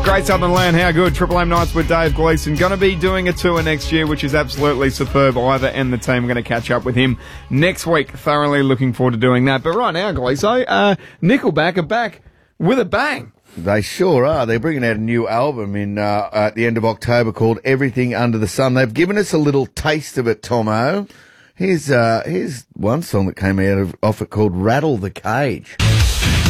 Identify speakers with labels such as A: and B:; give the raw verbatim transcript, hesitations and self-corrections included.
A: Great Southern Land, how good. Triple M Nights with Dave Gleeson. Going to be doing a tour next year, which is absolutely superb. Ivor and the team are going to catch up with him next week. Thoroughly looking forward to doing that. But right now, Gleeso, uh, Nickelback are back with a bang.
B: They sure are. They're bringing out a new album in uh, at the end of October called Everything Under the Sun. They've given us a little taste of it, Tomo. Here's, uh, here's one song that came out of, off it called Rattle the Cage.